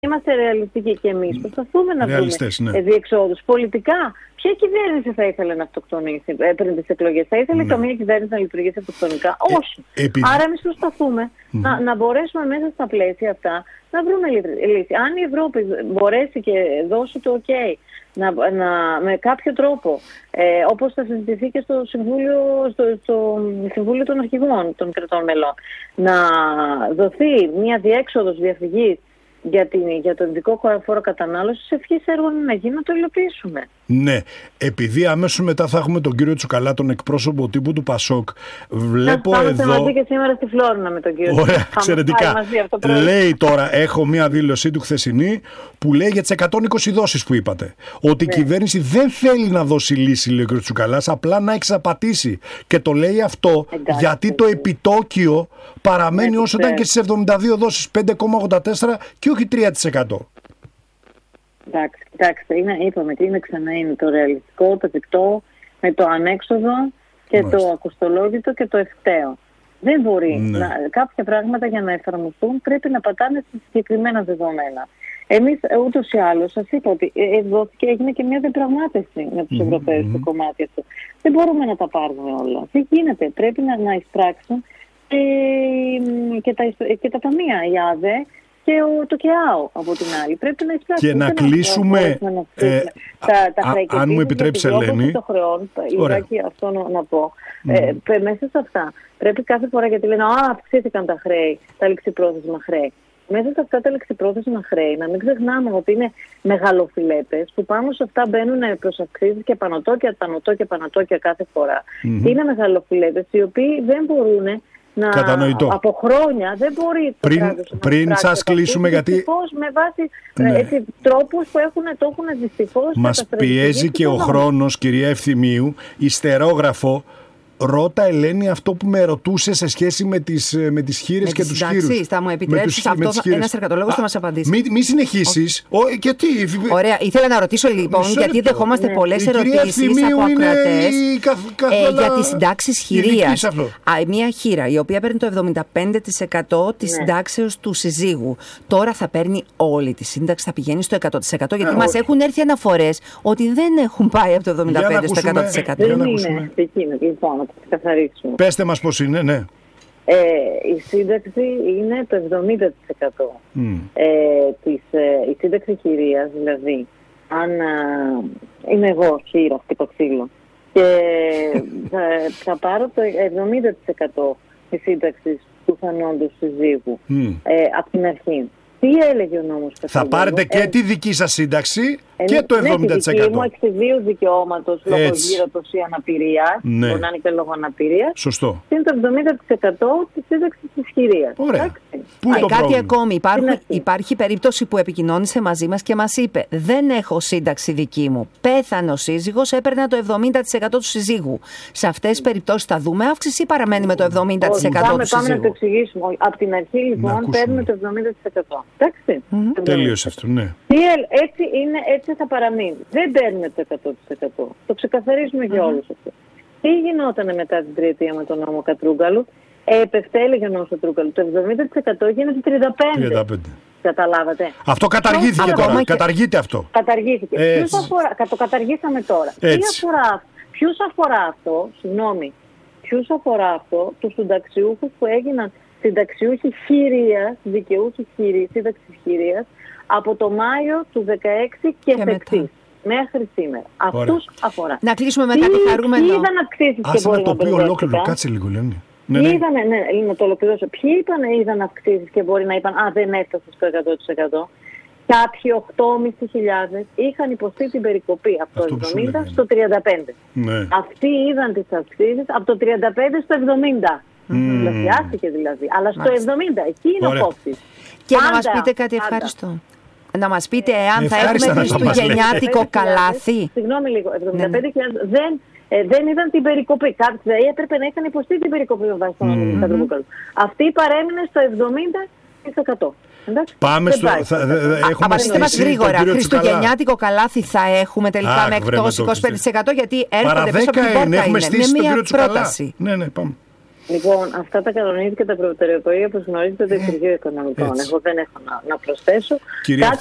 είμαστε ρεαλιστικοί και εμείς προσπαθούμε να βρούμε διεξόδους. Πολιτικά, ποια κυβέρνηση θα ήθελε να αυτοκτονήσει πριν τις εκλογές? Θα ήθελε καμία κυβέρνηση να λειτουργήσει αυτοκτονικά? Όχι. Άρα εμείς προσπαθούμε να μπορέσουμε μέσα στα πλαίσια αυτά να βρούμε λύση. Αν η Ευρώπη μπορέσει και δώσει το OK με κάποιο τρόπο, όπως θα συζητηθεί και στο Συμβούλιο των Αρχηγών των κρατών μελών, να δοθεί μια διέξοδος διαφυγής για το ειδικό φόρο κατανάλωσης, ευχής έργων να γίνει, να το υλοποιήσουμε. Ναι, επειδή αμέσως μετά θα έχουμε τον κύριο Τσουκαλά, τον εκπρόσωπο τύπου του ΠΑΣΟΚ, βλέπω εδώ... Θα μαζί και σήμερα στη Φλόρινα με τον κύριο Τσουκαλά. Ωραία, εξαιρετικά. Λέει τώρα, έχω μία δήλωσή του χθεσινή, που λέει για τις 120 δόσεις που είπατε. Ότι η κυβέρνηση δεν θέλει να δώσει λύση, λέει ο κύριος Τσουκαλάς, απλά να εξαπατήσει. Και το λέει αυτό γιατί το επιτόκιο παραμένει όσο ήταν και στις 72 δόσεις, 5,84 και όχι 3%. Εντάξει, κοιτάξτε, είπαμε τι είναι ξανά, είναι το ρεαλιστικό, το εφικτό, με το ανέξοδο και το ακοστολόγητο και το ευκταίο. Δεν μπορεί κάποια πράγματα για να εφαρμοστούν πρέπει να πατάνε σε συγκεκριμένα δεδομένα. Εμείς ούτως ή άλλως, σας είπα ότι έγινε και μια διαπραγμάτευση με τους Ευρωπαίους στο κομμάτι αυτό. Δεν μπορούμε να τα πάρουμε όλα. Δεν γίνεται. Πρέπει να εισπράξουν και τα ταμεία, η ΑΔΕ και το ΚΕΑΟ από την άλλη. Πρέπει να εισπράξουν. Και να κλείσουμε, αν μου επιτρέψει, Ελένη. Το χρεών, αυτό να πω. Μέσα σε αυτά πρέπει κάθε φορά, γιατί λένε αυξήθηκαν τα χρέη, τα ληξιπρόθεσμα χρέη. Μέσα σε αυτά τα ληξιπρόθεσμα χρέη, να μην ξεχνάμε ότι είναι μεγαλοφιλέτες που πάνω σε αυτά μπαίνουν προς αυξήσεις και πανωτόκια κάθε φορά. Είναι μεγαλοφιλέτες οι οποίοι δεν μπορούν από χρόνια δεν μπορεί πριν σας κλείσουμε, γιατί με βάση τρόπους που το έχουν δυστυχώς. Μας πιέζει και ο χρόνος, κυρία Ευθυμίου. Ιστερόγραφο. Ρώτα, Ελένη, αυτό που με ρωτούσε σε σχέση με τις χήρες και τους χήρους. Θα μου επιτρέψεις αυτό, ένας εργατολόγος θα μας απαντήσει. Μη συνεχίσεις. Γιατί. Ωραία, ήθελα να ρωτήσω λοιπόν, γιατί δεχόμαστε πολλές ερωτήσεις από ακροατές για τις συντάξεις χειρίας. Μια χήρα η οποία παίρνει το 75% της συντάξεως του συζύγου. Τώρα θα παίρνει όλη τη σύνταξη, θα πηγαίνει στο 100%, γιατί μας έχουν έρθει αναφορές ότι δεν έχουν πάει από το 75% στο 100%. Δεν είναι. Λοιπόν, ξεκαθαρίσουμε. Πέστε μας πώς είναι, ναι. Η σύνταξη είναι το 70%. Η σύνταξη χειρίας, δηλαδή, αν είμαι εγώ χείρα, χτύπω ξύλο, και θα πάρω το 70% της σύνταξης του θανόντος συζύγου από την αρχή. Τι έλεγε ο νόμος? Θα πάρετε και τη δική σας σύνταξη και το 70%. Ναι, τη δική μου εξιδίου δικαιώματος λόγω γύρωτος ή αναπηρίας, μπορεί να είναι και λόγω αναπηρίας. Σωστό. Είναι το 70% της σύνταξης της χειρίας. Ωραία. Κάτι ακόμη. Υπάρχει περίπτωση που επικοινώνησε μαζί μας και μας είπε: δεν έχω σύνταξη δική μου. Πέθανε ο σύζυγος, έπαιρνα το 70% του συζύγου. Σε αυτές τις περιπτώσεις θα δούμε αύξηση ή παραμένει με το 70% του συζύγου? Πάμε να το εξηγήσουμε. Από την αρχή λοιπόν παίρνουμε το 70%. Εντάξει. Τελείωσε αυτό, ναι. Έτσι θα παραμείνει. Δεν παίρνουμε το 100%. Το ξεκαθαρίζουμε για όλους αυτό. Τι γινόταν μετά την τριετία με τον νόμο Κατρούγκαλου? Έλεγε ο νόμος Κατρούγκαλου, το 70% γίνεται 35%. Καταλάβατε. Αυτό καταργήθηκε τώρα. Καταργείται αυτό. Καταργήθηκε. Το καταργήσαμε τώρα. Ποιους αφορά αυτό? Συγγνώμη. Ποιους αφορά αυτό? Τους συνταξιούχους που έγιναν συνταξιούχοι χειρίας, δικαιούχοι σύνταξης χειρίας, από το Μάιο του 2016 και εφ' μέχρι σήμερα. Αυτούς αφορά. Να κλείσουμε με κάτι χαρούμενο. Ποιοι είδαν αυξήσεις και μπορεί να πει ολόκληρο. Κάτσε λίγο, Λένη. Να το ολοκληρώσω. Ποιοι είδαν αυξήσεις και μπορεί να είπαν δεν έφτασε στο 100%. Κάποιοι 8.500 είχαν υποστεί την περικοπή από το 70 στο 35. Ναι. Αυτοί είδαν τις αυξήσεις από το 35 στο 70. Διπλασιάστηκε δηλαδή. Αλλά στο 70, εκεί είναι ο κόφτης. Και να μας πείτε κάτι ευχαριστώ. Να μας πείτε εάν θα έχουμε χριστουγεννιάτικο καλάθι. Συγγνώμη λίγο, 75.000 δεν είδαν την περικοπή. Κάποιοι έπρεπε να είχαν υποστεί την περικοπή με βάση τον νόμο Κατρούγκαλου. Αυτή παρέμεινε στο 70%. Πάμε στο. Απαντήστε μας γρήγορα. Χριστουγεννιάτικο καλάθι θα έχουμε τελικά με εκτός 25%, γιατί έρχονται πίσω από την πόρτα. Έχουμε στήσει τον κύριο Τσουκαλά. Ναι, πάμε. Λοιπόν, αυτά τα κανονίζει και τα προτεραιοποιεί, όπως γνωρίζετε, το Υπουργείο Οικονομικών. Εγώ δεν έχω να προσθέσω. Κάτι